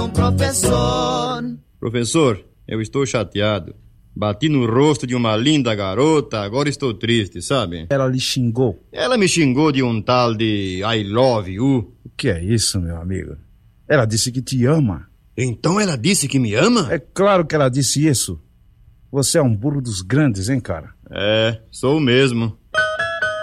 um professor. Professor, eu estou chateado. Bati no rosto de uma linda garota, agora estou triste, sabe? Ela lhe xingou? Ela me xingou de um tal de I love you. O que é isso, meu amigo? Ela disse que te ama. Então ela disse que me ama? É claro que ela disse isso. Você é um burro dos grandes, hein, cara? É, sou mesmo.